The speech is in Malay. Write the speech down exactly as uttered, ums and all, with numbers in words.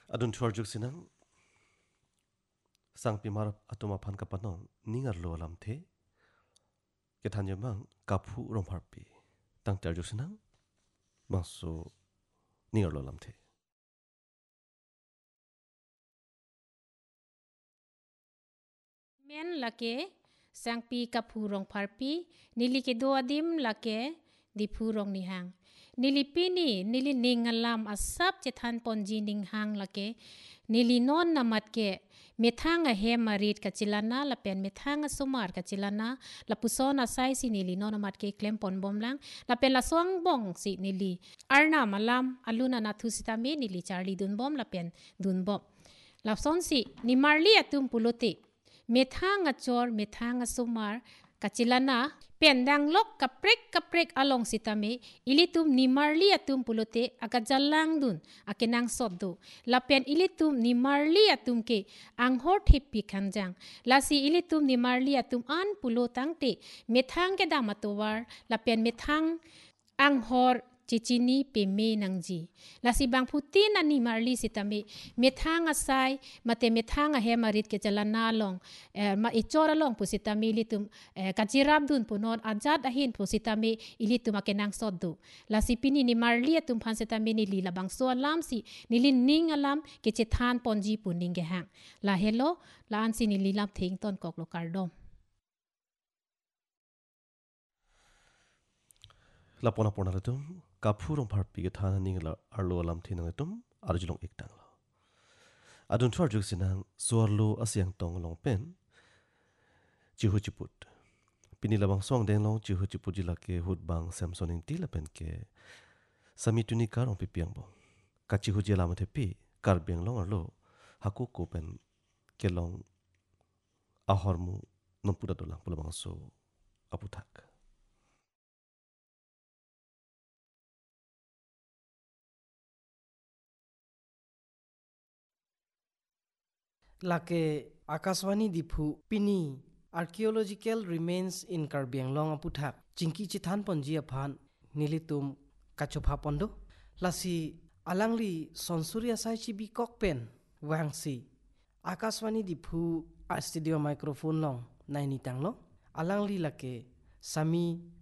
Adun tuarjuk sinang sang pimar atuma phan kapanong ningar lo alam the ketan jemang kapu romparpi tang tuarjuk sinang maso ningar lo alam the Men lake sang pi kapurong parpi nili ke doadim lake di purong ni hang nili pini nili ningalam asap chethan ponji ning hang lake nili non namat ke methanga he marit kachilana la pen methanga sumar kachilana la pusona sai si nili non namat ke klem pon bomlang la pen la song bong si nili arna malam aluna nathu sitami nili charli dun bom la pen dun bom la son si ni marli atum pulote methanga chor methanga sumar kachilana pendang lok kaprek kaprek along sitame ilitum ni marli atum pulote akajallang dun akenang soddo lapen ilitum ni marli atum ke anghor thippi khanjang lasi ilitum ni marli atum an pulotang te methang ke damatowar lapen methang anghor chichini peme nangji lasi bang putin ani marli sitame methanga sai mate methanga hemarit ke chalana long eh, ma ichora long pusitame litum eh, kachirab dun punon ajat ahin pusitame ilitum akenang soddu lasi pini ni marli atum phansitame ni lila bang so alam si nilin ning alam ke chethan ponji puning ge hang la hello la ansi ni lilam thing ton kok lo kardom lapona pona latum kapu romparpi ketan ningar arlo alam the nang latum arjulong iktang lo adun tuarjuk sinang suarlo asyang tong long pen chihu chiput pini labang song deng long chihu chiput jilake hut bang samsoning ti la pen ke sami tuni kar on pipiang bong ka chihu jela mathe pi kar beng long arlo haku ko pen ke long ahormu nompuda dolang pulabang so aputak lake Akaswani Diphu Pini Archaeological Remains in Karbi Anglong aputhak chingki chithan ponji aphan nilitum kachopha pondo lasi alangli sonsuria sai chibi kokpen wangsi Akaswani Diphu a studio microphone long naini tanglo alangli lake sami